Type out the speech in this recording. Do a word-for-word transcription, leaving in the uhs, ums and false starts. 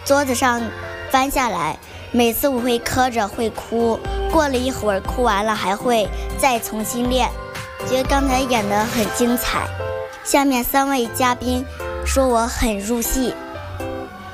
桌子上翻下来，每次我会磕着会哭，过了一会儿哭完了还会再重新练，觉得刚才演得很精彩。下面三位嘉宾说我很入戏。